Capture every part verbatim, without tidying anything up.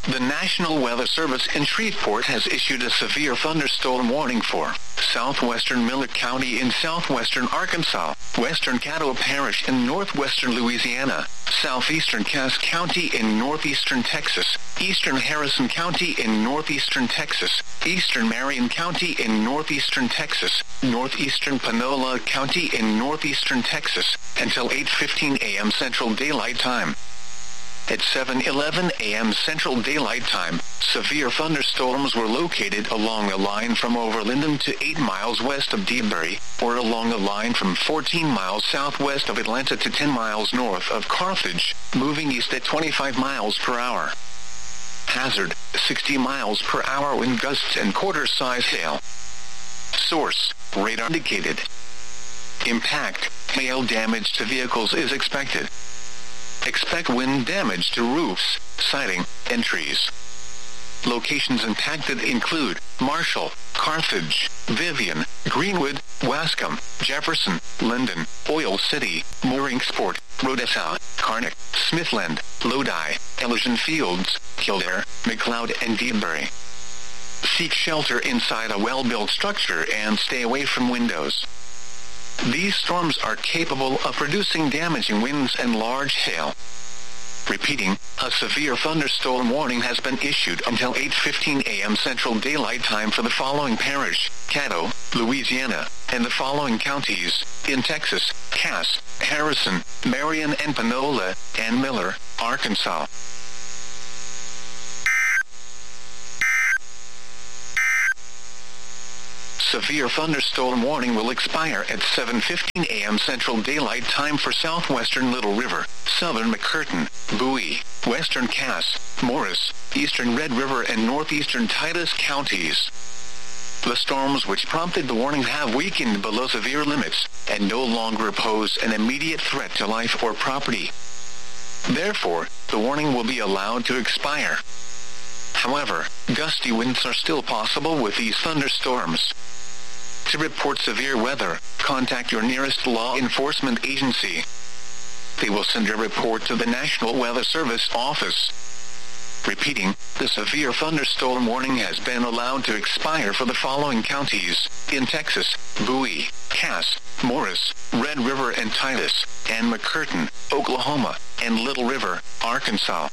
The National Weather Service in Shreveport has issued a severe thunderstorm warning for southwestern Miller County in southwestern Arkansas, western Caddo Parish in northwestern Louisiana, southeastern Cass County in northeastern Texas, eastern Harrison County in northeastern Texas, eastern Marion County in northeastern Texas, northeastern Panola County in northeastern Texas, until eight fifteen a.m. Central Daylight Time. At seven eleven a.m. Central Daylight Time, severe thunderstorms were located along a line from Overlinden to eight miles west of Dewberry, or along a line from fourteen miles southwest of Atlanta to ten miles north of Carthage, moving east at twenty-five miles per hour. Hazard, sixty miles per hour wind gusts and quarter-size hail. Source, radar indicated. Impact, hail damage to vehicles is expected. Expect wind damage to roofs, siding, and trees. Locations impacted include Marshall, Carthage, Vivian, Greenwood, Wascom, Jefferson, Linden, Oil City, Mooringsport, Rodessa, Karnak, Smithland, Lodi, Elysian Fields, Kildare, McLeod, and Dewberry. Seek shelter inside a well-built structure and stay away from windows. These storms are capable of producing damaging winds and large hail. Repeating, a severe thunderstorm warning has been issued until eight fifteen a.m. Central Daylight Time for the following parish, Caddo, Louisiana, and the following counties, in Texas, Cass, Harrison, Marion and Panola, and Miller, Arkansas. Severe thunderstorm warning will expire at seven fifteen a.m. Central Daylight Time for southwestern Little River, southern McCurtain, Bowie, western Cass, Morris, eastern Red River and northeastern Titus counties. The storms which prompted the warning have weakened below severe limits and no longer pose an immediate threat to life or property. Therefore, the warning will be allowed to expire. However, gusty winds are still possible with these thunderstorms. To report severe weather, contact your nearest law enforcement agency. They will send a report to the National Weather Service office. Repeating, the severe thunderstorm warning has been allowed to expire for the following counties, in Texas, Bowie, Cass, Morris, Red River and Titus, and McCurtain, Oklahoma, and Little River, Arkansas.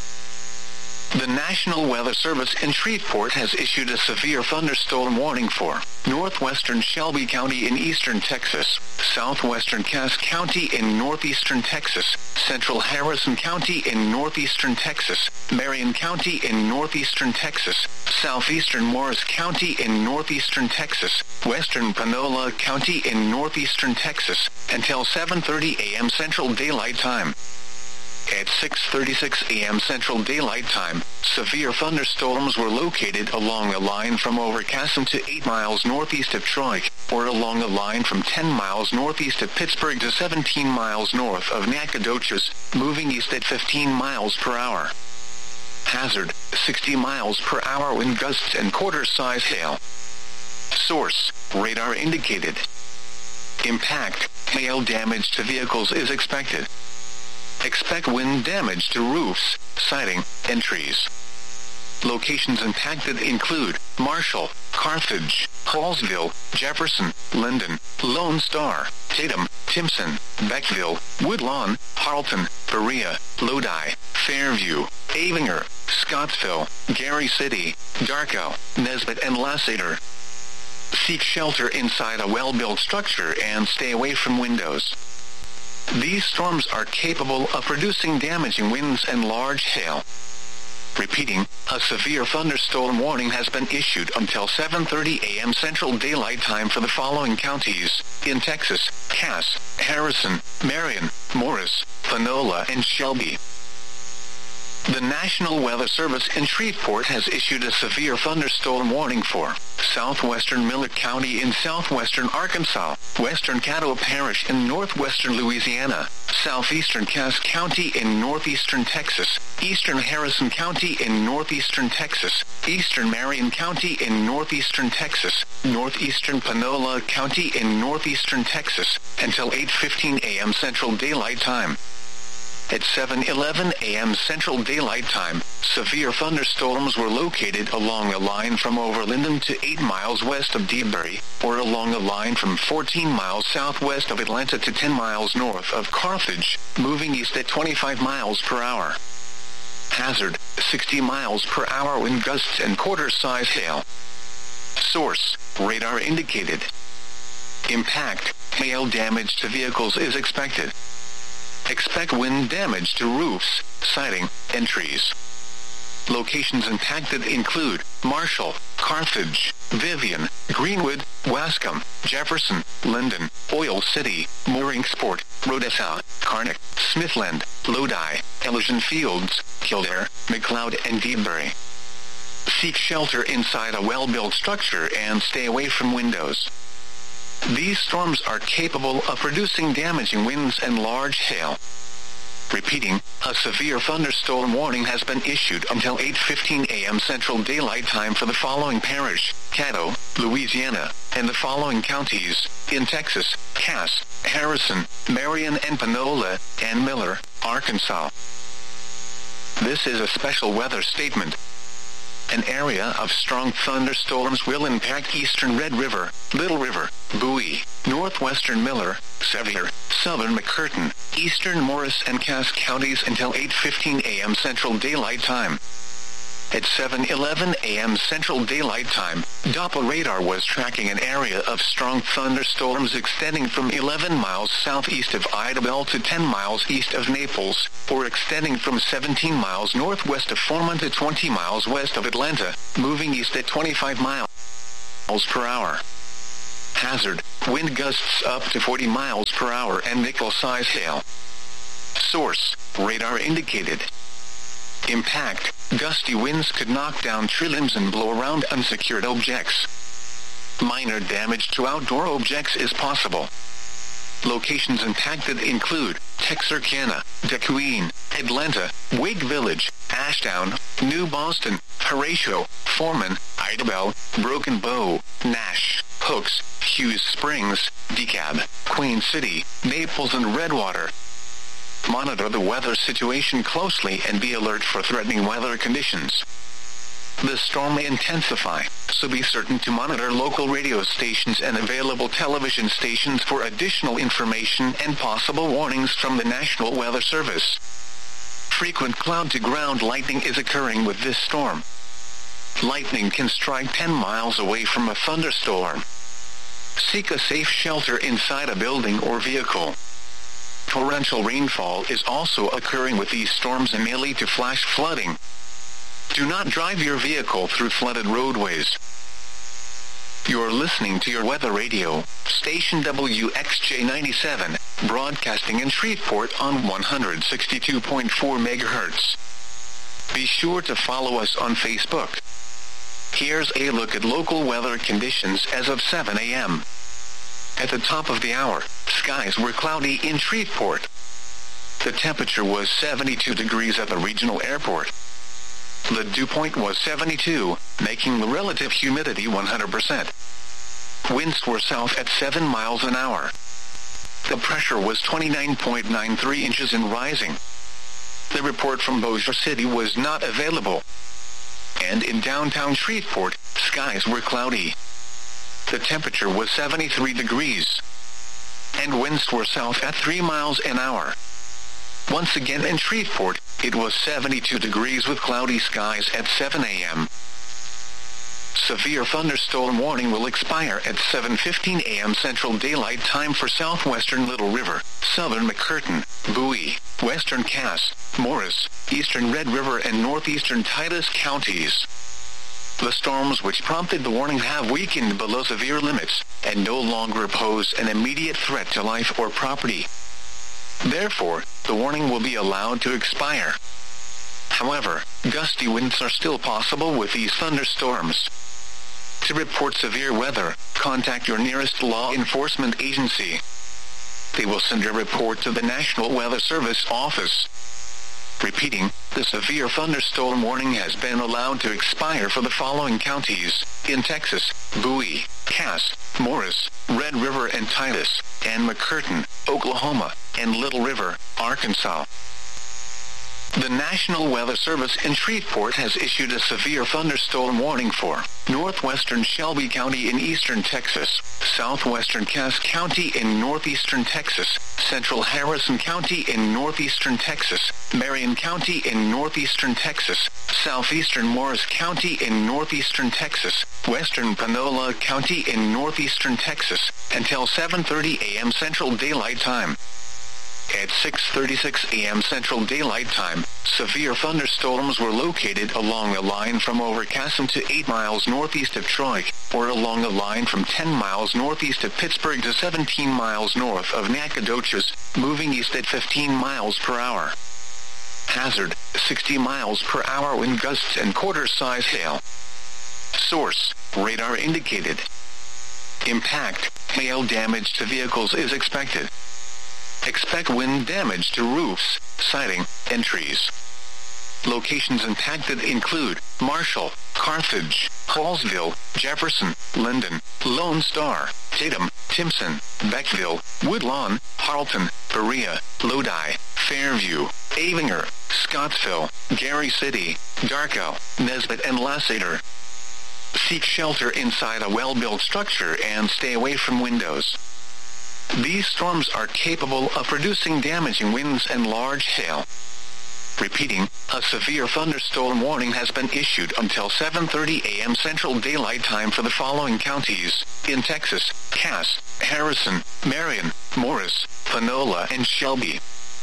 The National Weather Service in Shreveport has issued a severe thunderstorm warning for northwestern Shelby County in eastern Texas, southwestern Cass County in northeastern Texas, central Harrison County in northeastern Texas, Marion County in northeastern Texas, southeastern Morris County in northeastern Texas, western Panola County in northeastern Texas, until seven thirty a.m. Central Daylight Time. At six thirty-six a.m. Central Daylight Time, severe thunderstorms were located along a line from Overcassin to eight miles northeast of Troy, or along a line from ten miles northeast of Pittsburgh to seventeen miles north of Nacogdoches, moving east at fifteen miles per hour. Hazard, sixty miles per hour wind gusts and quarter-size hail. Source, radar indicated. Impact, hail damage to vehicles is expected. Expect wind damage to roofs, siding, and trees. Locations impacted include Marshall, Carthage, Hallsville, Jefferson, Linden, Lone Star, Tatum, Timpson, Beckville, Woodlawn, Harleton, Berea, Lodi, Fairview, Avinger, Scottsville, Gary City, Darko, Nesbitt and Lasseter. Seek shelter inside a well-built structure and stay away from windows. These storms are capable of producing damaging winds and large hail. Repeating, a severe thunderstorm warning has been issued until seven thirty a.m. Central Daylight Time for the following counties, in Texas, Cass, Harrison, Marion, Morris, Panola and Shelby. The National Weather Service in Shreveport has issued a severe thunderstorm warning for southwestern Miller County in southwestern Arkansas, western Caddo Parish in northwestern Louisiana, southeastern Cass County in northeastern Texas, eastern Harrison County in northeastern Texas, eastern Marion County in northeastern Texas, northeastern Panola County in northeastern Texas, until eight fifteen a.m. Central Daylight Time. At seven eleven a m Central Daylight Time, severe thunderstorms were located along a line from Overlinden to eight miles west of Dewberry, or along a line from fourteen miles southwest of Atlanta to ten miles north of Carthage, moving east at twenty-five miles per hour. Hazard, sixty miles per hour wind gusts and quarter-size hail. Source, radar indicated. Impact, hail damage to vehicles is expected. Expect wind damage to roofs, siding, and trees. Locations impacted include Marshall, Carthage, Vivian, Greenwood, Wascom, Jefferson, Linden, Oil City, Mooringsport, Rhodesau, Karnak, Smithland, Lodi, Elysian Fields, Kildare, McLeod, and Dewberry. Seek shelter inside a well-built structure and stay away from windows. These storms are capable of producing damaging winds and large hail. Repeating, a severe thunderstorm warning has been issued until eight fifteen a m Central Daylight Time for the following parish, Caddo, Louisiana, and the following counties, in Texas, Cass, Harrison, Marion and Panola, and Miller, Arkansas. This is a special weather statement. An area of strong thunderstorms will impact eastern Red River, Little River, Bowie, northwestern Miller, Sevier, southern McCurtain, eastern Morris and Cass counties until eight fifteen a m Central Daylight Time. At seven eleven a m Central Daylight Time, Doppler radar was tracking an area of strong thunderstorms extending from eleven miles southeast of Idabel to ten miles east of Naples, or extending from seventeen miles northwest of Foreman to twenty miles west of Atlanta, moving east at twenty-five miles per hour. Hazard, wind gusts up to forty miles per hour and nickel-size hail. Source, radar indicated. Impact, gusty winds could knock down tree limbs and blow around unsecured objects. Minor damage to outdoor objects is possible. Locations impacted include Texarkana, DeQueen, Atlanta, Wake Village, Ashdown, New Boston, Horatio, Foreman, Idabel, Broken Bow, Nash, Hooks, Hughes Springs, DeKalb, Queen City, Naples and Redwater. Monitor the weather situation closely and be alert for threatening weather conditions. The storm may intensify, so be certain to monitor local radio stations and available television stations for additional information and possible warnings from the National Weather Service. Frequent cloud-to-ground lightning is occurring with this storm. Lightning can strike ten miles away from a thunderstorm. Seek a safe shelter inside a building or vehicle. Torrential rainfall is also occurring with these storms and may lead to flash flooding. Do not drive your vehicle through flooded roadways. You're listening to your weather radio, station W X J ninety-seven, broadcasting in Shreveport on one hundred sixty-two point four megahertz. Be sure to follow us on Facebook. Here's a look at local weather conditions as of seven a m At the top of the hour, skies were cloudy in Shreveport. The temperature was seventy-two degrees at the regional airport. The dew point was seventy-two, making the relative humidity one hundred percent. Winds were south at seven miles an hour. The pressure was twenty-nine point nine three inches and rising. The report from Bossier City was not available. And in downtown Shreveport, skies were cloudy. The temperature was seventy-three degrees. And winds were south at three miles an hour. Once again in Shreveport, it was seventy-two degrees with cloudy skies at seven a m Severe thunderstorm warning will expire at seven fifteen a m Central Daylight Time for southwestern Little River, southern McCurtain, Bowie, western Cass, Morris, eastern Red River and northeastern Titus counties. The storms which prompted the warning have weakened below severe limits, and no longer pose an immediate threat to life or property. Therefore, the warning will be allowed to expire. However, gusty winds are still possible with these thunderstorms. To report severe weather, contact your nearest law enforcement agency. They will send a report to the National Weather Service office. Repeating, the severe thunderstorm warning has been allowed to expire for the following counties, in Texas, Bowie, Cass, Morris, Red River and Titus, and McCurtain, Oklahoma, and Little River, Arkansas. The National Weather Service in Shreveport has issued a severe thunderstorm warning for northwestern Shelby County in eastern Texas, southwestern Cass County in northeastern Texas, central Harrison County in northeastern Texas, Marion County in northeastern Texas, southeastern Morris County in northeastern Texas, western Panola County in northeastern Texas, until seven thirty a.m. Central Daylight Time. At six thirty-six a.m. Central Daylight Time, severe thunderstorms were located along a line from Overcassim to eight miles northeast of Troy, or along a line from ten miles northeast of Pittsburgh to seventeen miles north of Nacogdoches, moving east at fifteen miles per hour. Hazard, sixty miles per hour wind gusts and quarter-size hail. Source, radar indicated. Impact, hail damage to vehicles is expected. Expect wind damage to roofs, siding, and trees. Locations impacted include Marshall, Carthage, Hallsville, Jefferson, Linden, Lone Star, Tatum, Timpson, Beckville, Woodlawn, Harleton, Berea, Lodi, Fairview, Avinger, Scottsville, Gary City, Darko, Nesbitt, and Lasater. Seek shelter inside a well-built structure and stay away from windows. These storms are capable of producing damaging winds and large hail. Repeating, a severe thunderstorm warning has been issued until seven thirty a.m. Central Daylight Time for the following counties in Texas: Cass, Harrison, Marion, Morris, Panola, and Shelby.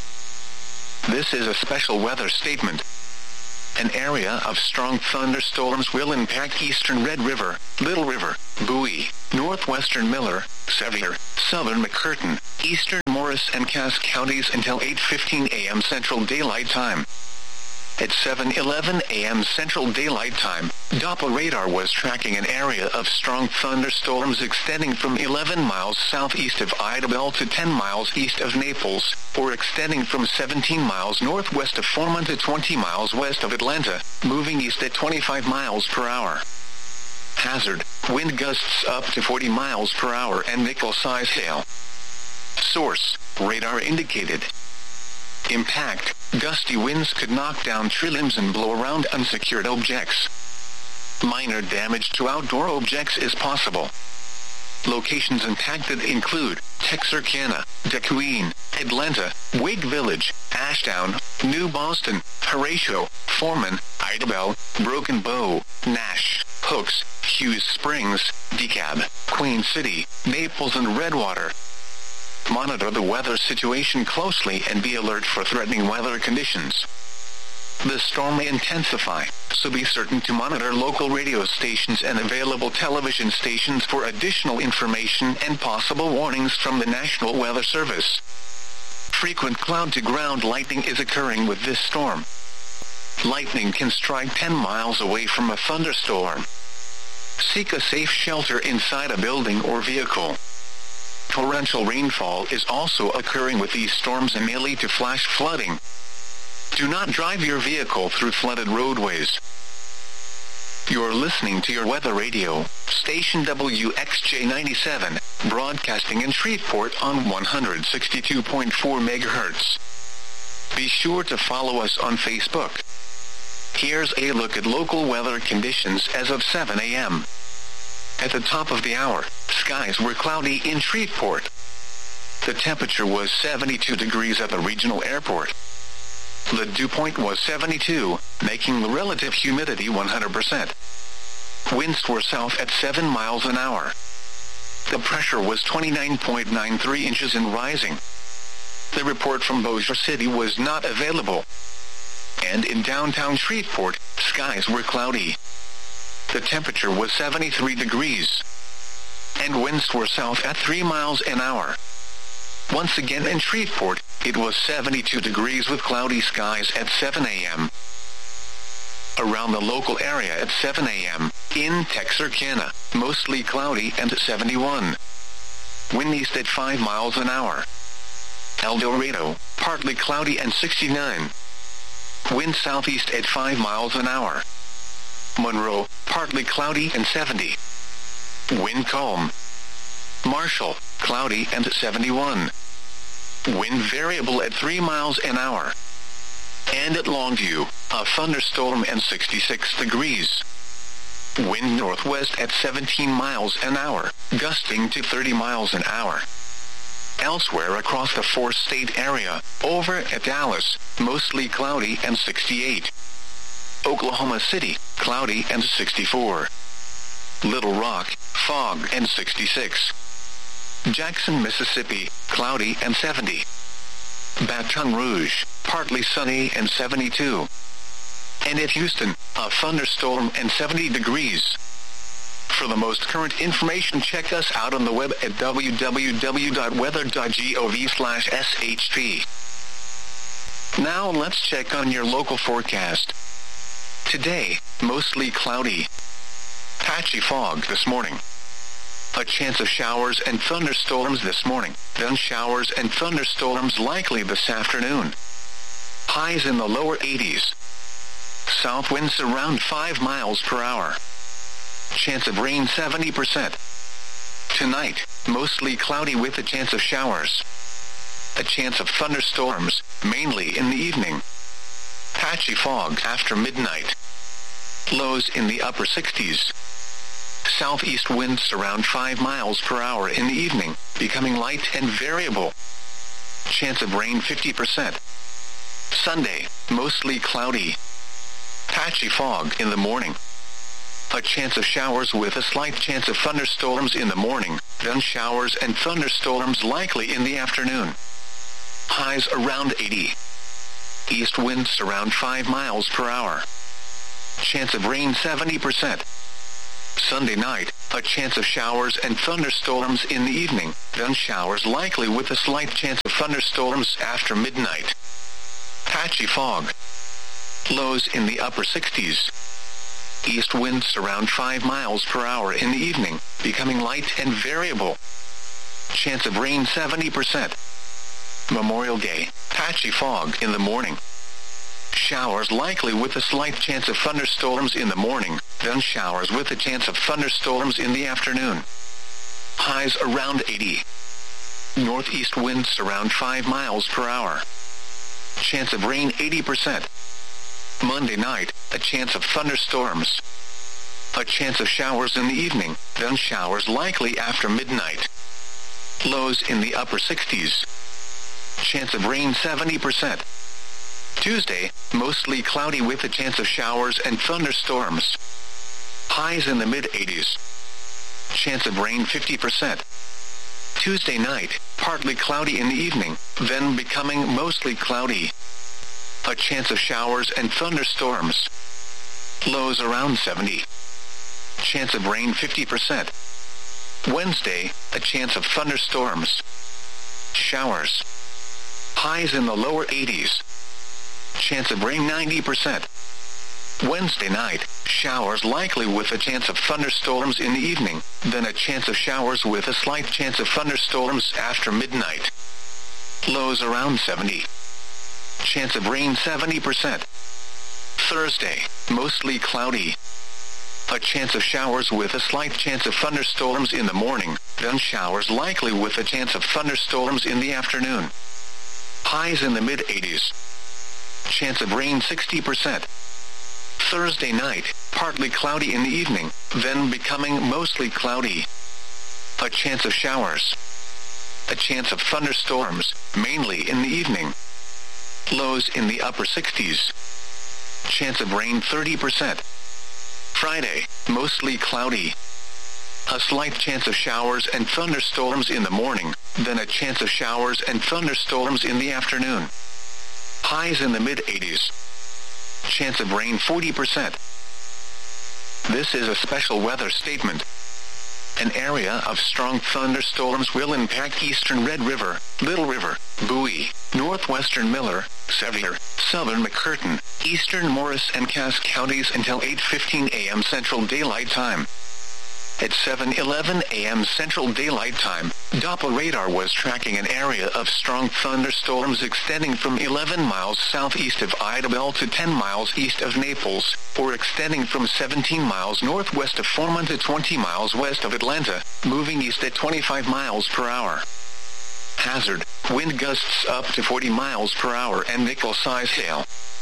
This is a special weather statement. An area of strong thunderstorms will impact eastern Red River, Little River, Bowie, northwestern Miller, Sevier, southern McCurtain, eastern Morris, and Cass counties until eight fifteen a.m. Central Daylight Time. At seven eleven a.m. Central Daylight Time, Doppler radar was tracking an area of strong thunderstorms extending from eleven miles southeast of Idabel to ten miles east of Naples, or extending from seventeen miles northwest of Foreman to twenty miles west of Atlanta, moving east at twenty-five miles per hour. Hazard, wind gusts up to forty miles per hour and nickel-size hail. Source, radar indicated. Impact, gusty winds could knock down tree limbs and blow around unsecured objects. Minor damage to outdoor objects is possible. Locations impacted include Texarkana, DeQueen, Atlanta, Wake Village, Ashdown, New Boston, Horatio, Foreman, Idabel, Broken Bow, Nash, Hooks, Hughes Springs, DeKalb, Queen City, Naples, and Redwater. Monitor the weather situation closely and be alert for threatening weather conditions. The storm may intensify, so be certain to monitor local radio stations and available television stations for additional information and possible warnings from the National Weather Service. Frequent cloud-to-ground lightning is occurring with this storm. Lightning can strike ten miles away from a thunderstorm. Seek a safe shelter inside a building or vehicle. Torrential rainfall is also occurring with these storms and may lead to flash flooding. Do not drive your vehicle through flooded roadways. You're listening to your weather radio, station W X J ninety-seven, broadcasting in Shreveport on one hundred sixty-two point four megahertz. Be sure to follow us on Facebook. Here's a look at local weather conditions as of seven a.m. At the top of the hour, skies were cloudy in Shreveport. The temperature was seventy-two degrees at the regional airport. The dew point was seventy-two, making the relative humidity one hundred percent. Winds were south at seven miles an hour. The pressure was twenty-nine point nine three inches and rising. The report from Bossier City was not available. And in downtown Shreveport, skies were cloudy. The temperature was seventy-three degrees. And winds were south at three miles an hour. Once again in Shreveport, it was seventy-two degrees with cloudy skies at seven a.m. Around the local area at seven a.m., in Texarkana, mostly cloudy and seventy-one. Wind east at five miles an hour. El Dorado, partly cloudy and sixty-nine. Wind southeast at five miles an hour. Monroe, partly cloudy and seventy. Wind calm. Marshall, cloudy and seventy-one. Wind variable at three miles an hour. And at Longview, a thunderstorm and sixty-six degrees. Wind northwest at seventeen miles an hour, gusting to thirty miles an hour. Elsewhere across the four-state area, over at Dallas, mostly cloudy and sixty-eight. Oklahoma City, cloudy and sixty-four. Little Rock, fog and sixty-six. Jackson, Mississippi, cloudy and seventy. Baton Rouge, partly sunny and seventy-two. And at Houston, a thunderstorm and seventy degrees. For the most current information, check us out on the web at w w w dot weather dot gov slash s h p. Now let's check on your local forecast. Today, mostly cloudy. Patchy fog this morning. A chance of showers and thunderstorms this morning, then showers and thunderstorms likely this afternoon. Highs in the lower eighties. South winds around five miles per hour. Chance of rain seventy percent. Tonight, mostly cloudy with a chance of showers. A chance of thunderstorms, mainly in the evening. Patchy fog after midnight. Lows in the upper sixties. Southeast winds around five miles per hour in the evening, becoming light and variable. Chance of rain fifty percent. Sunday, mostly cloudy. Patchy fog in the morning. A chance of showers with a slight chance of thunderstorms in the morning, then showers and thunderstorms likely in the afternoon. Highs around eighty. East winds around five miles per hour. Chance of rain seventy percent. Sunday night, a chance of showers and thunderstorms in the evening, then showers likely with a slight chance of thunderstorms after midnight. Patchy fog. Lows in the upper sixties. East winds around five miles per hour in the evening, becoming light and variable. Chance of rain seventy percent. Memorial Day, patchy fog in the morning. Showers likely with a slight chance of thunderstorms in the morning, then showers with a chance of thunderstorms in the afternoon. Highs around eighty. Northeast winds around five miles per hour. Chance of rain eighty percent. Monday night, a chance of thunderstorms. A chance of showers in the evening, then showers likely after midnight. Lows in the upper sixties. Chance of rain seventy percent. Tuesday, mostly cloudy with a chance of showers and thunderstorms. Highs in the mid-eighties. Chance of rain fifty percent. Tuesday night, partly cloudy in the evening, then becoming mostly cloudy. A chance of showers and thunderstorms. Lows around seventy. Chance of rain fifty percent. Wednesday, a chance of thunderstorms. Showers. Highs in the lower eighties. Chance of rain ninety percent. Wednesday night, showers likely with a chance of thunderstorms in the evening, then a chance of showers with a slight chance of thunderstorms after midnight. Lows around seventy. Chance of rain seventy percent. Thursday, mostly cloudy. A chance of showers with a slight chance of thunderstorms in the morning, then showers likely with a chance of thunderstorms in the afternoon. Highs in the mid-eighties. Chance of rain sixty percent. Thursday night, partly cloudy in the evening, then becoming mostly cloudy. A chance of showers. A chance of thunderstorms, mainly in the evening. Lows in the upper sixties. Chance of rain thirty percent. Friday, mostly cloudy. A slight chance of showers and thunderstorms in the morning, then a chance of showers and thunderstorms in the afternoon. Highs in the mid-eighties. Chance of rain forty percent. This is a special weather statement. An area of strong thunderstorms will impact eastern Red River, Little River, Bowie, northwestern Miller, Sevier, southern McCurtain, eastern Morris and Cass counties until eight fifteen a m Central Daylight Time. At seven eleven a m Central Daylight Time, Doppler radar was tracking an area of strong thunderstorms extending from eleven miles southeast of Idabel to ten miles east of Naples, or extending from seventeen miles northwest of Foreman to twenty miles west of Atlanta, moving east at twenty-five miles per hour. Hazard, wind gusts up to forty miles per hour and nickel-size hail.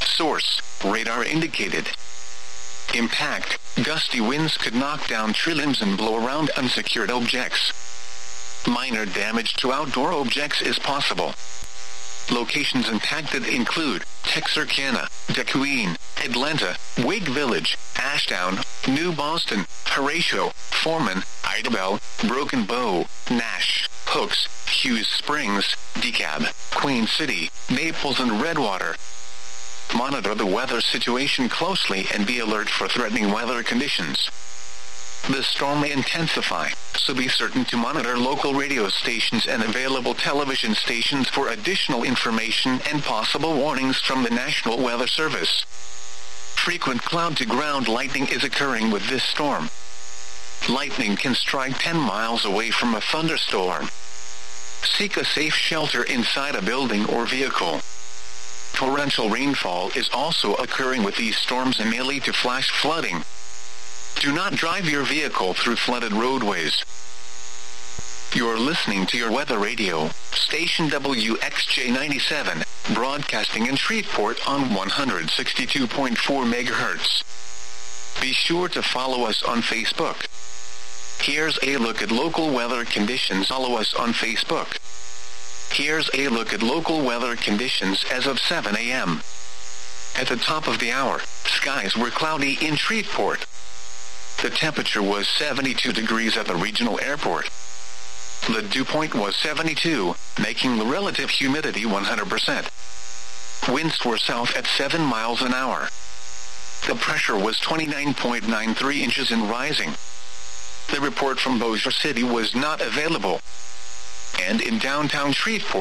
Source, radar indicated. Impact, gusty winds could knock down tree limbs and blow around unsecured objects. Minor damage to outdoor objects is possible. Locations impacted include Texarkana, DeQueen, Atlanta, Wake Village, Ashdown, New Boston, Horatio, Foreman, Idabel, Broken Bow, Nash, Hooks, Hughes Springs, DeKalb, Queen City, Naples and Redwater. Monitor the weather situation closely and be alert for threatening weather conditions. The storm may intensify, so be certain to monitor local radio stations and available television stations for additional information and possible warnings from the National Weather Service. Frequent cloud-to-ground lightning is occurring with this storm. Lightning can strike ten miles away from a thunderstorm. Seek a safe shelter inside a building or vehicle. Torrential rainfall is also occurring with these storms and may lead to flash flooding. Do not drive your vehicle through flooded roadways. You're listening to your weather radio, station W X J ninety-seven, broadcasting in Shreveport on one hundred sixty-two point four megahertz. Be sure to follow us on Facebook. Here's a look at local weather conditions. Follow us on Facebook. Here's a look at local weather conditions as of seven a m At the top of the hour, skies were cloudy in Shreveport. The temperature was seventy-two degrees at the regional airport. The dew point was seventy-two, making the relative humidity one hundred percent. Winds were south at seven miles an hour. The pressure was twenty-nine point nine three inches and rising. The report from Bossier City was not available. And in downtown Shreveport,